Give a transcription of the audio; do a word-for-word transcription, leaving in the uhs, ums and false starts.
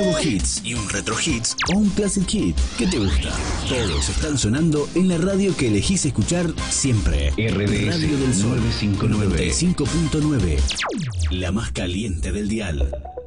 nuevo hits y un retro hits o un classic hit. ¿Qué te gusta? Todos están sonando en la radio que elegís escuchar siempre. R D S Radio del Sol novecientos cincuenta y nueve. noventa y cinco punto nueve. La más caliente del dial.